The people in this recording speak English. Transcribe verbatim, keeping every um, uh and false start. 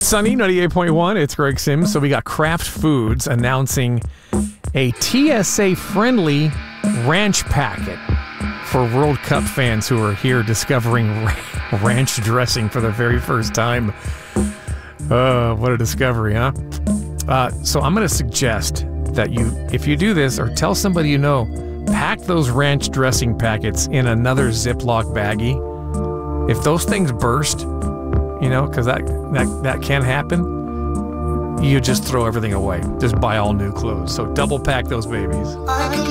Sunny, ninety-eight point one, it's Greg Sims. So we got Kraft Foods announcing a T S A-friendly ranch packet for World Cup fans who are here discovering ranch dressing for the very first time. Uh, what a discovery, huh? Uh, so I'm going to suggest that you, if you do this or tell somebody you know, pack those ranch dressing packets in another Ziploc baggie. If those things burst, you know, because that, that, that can happen, you just throw everything away. Just buy all new clothes. So double pack those babies.